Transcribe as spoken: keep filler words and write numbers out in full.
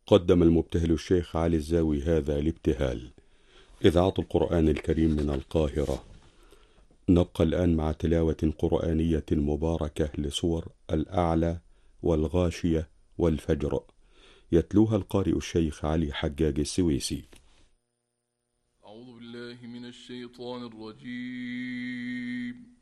قدم المبتهل الشيخ علي الزاوي هذا الابتهال. إذاعة القرآن الكريم من القاهرة. نبقى الآن مع تلاوة قرآنية مباركة لسور الأعلى والغاشية والفجر، يتلوها القارئ الشيخ علي حجاج السويسي. أعوذ بالله من الشيطان الرجيم.